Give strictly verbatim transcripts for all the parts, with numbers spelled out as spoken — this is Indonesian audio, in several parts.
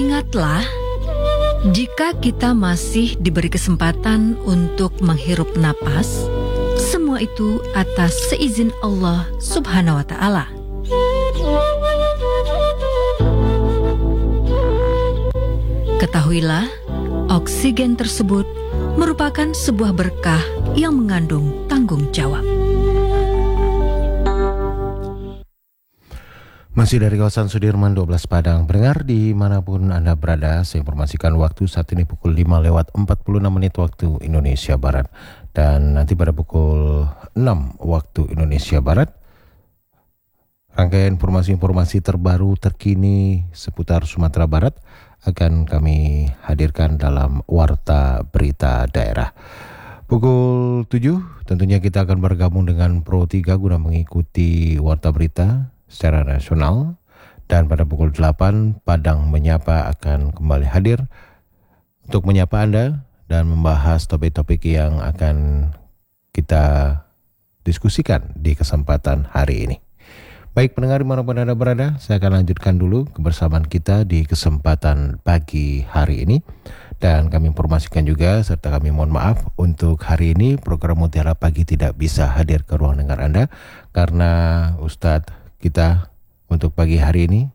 Ingatlah, jika kita masih diberi kesempatan untuk menghirup napas, semua itu atas seizin Allah Subhanahu wa Ta'ala. Ketahuilah, oksigen tersebut merupakan sebuah berkah yang mengandung tanggung jawab. Masih dari kawasan Sudirman dua belas Padang. Pendengar dimanapun Anda berada, saya informasikan waktu saat ini pukul lima lewat empat puluh enam menit waktu Indonesia Barat. Dan nanti pada pukul enam waktu Indonesia Barat, rangkaian informasi-informasi terbaru terkini seputar Sumatera Barat akan kami hadirkan dalam Warta Berita Daerah. Pukul tujuh tentunya kita akan bergabung dengan Pro tiga guna mengikuti Warta Berita secara nasional. Dan pada pukul delapan Padang Menyapa akan kembali hadir untuk menyapa Anda dan membahas topik-topik yang akan kita diskusikan di kesempatan hari ini. Baik pendengar dimanapun Anda berada, saya akan lanjutkan dulu kebersamaan kita di kesempatan pagi hari ini. Dan kami informasikan juga serta kami mohon maaf untuk hari ini program Mutiara Pagi tidak bisa hadir ke ruang dengar Anda karena Ustadz kita untuk pagi hari ini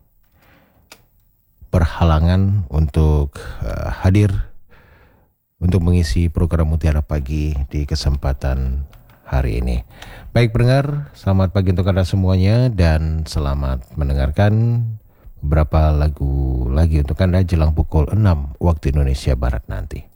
berhalangan untuk uh, hadir untuk mengisi program Mutiara Pagi di kesempatan hari ini. Baik pendengar, selamat pagi untuk Anda semuanya dan selamat mendengarkan beberapa lagu lagi untuk Anda jelang pukul enam waktu Indonesia Barat nanti.